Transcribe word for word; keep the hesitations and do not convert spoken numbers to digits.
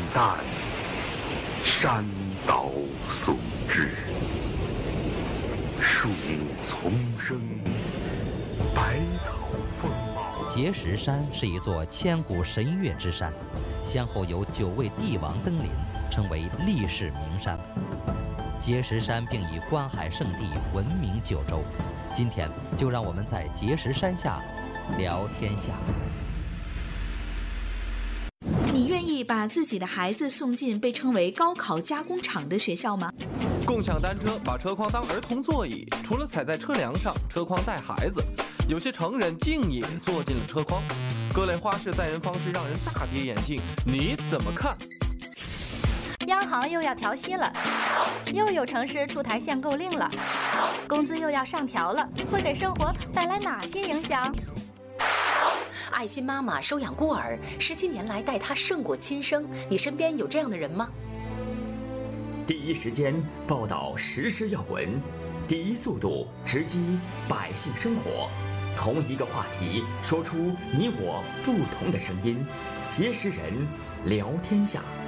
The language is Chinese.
淡，山岛素质，树木丛生，百草丰茂。 碣石山是一座千古神岳之山，先后有九位帝王登临，称为历世名山。碣石山并以观海圣地闻名九州。今天就让我们在碣石山下聊天下。 你愿意把自己的孩子送进被称为高考加工厂的学校吗？ 共享单车把车筐当儿童座椅，除了踩在车梁上，车筐带孩子。有些成人竟也坐进了车筐。各类花式载人方式让人大跌眼镜，你怎么看？ 央行又要调息了，又有城市出台限购令了，工资又要上调了，会给生活带来哪些影响？ 爱心妈妈收养孤儿，十七年来待他胜过亲生，你身边有这样的人吗？ 第一时间报道时事要闻，第一速度直击百姓生活，同一个话题说出你我不同的声音，碣石人聊天下。